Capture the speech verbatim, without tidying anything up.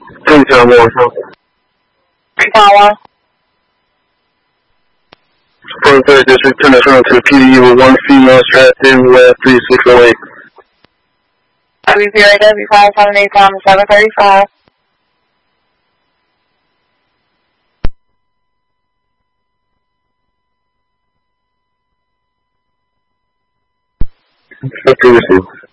正向往上。 Tower. Front third district, turn us around to the P D E with one female strapped in with three six oh eight. W P R W five seven eight Tom seven thirty-five. Fifty received.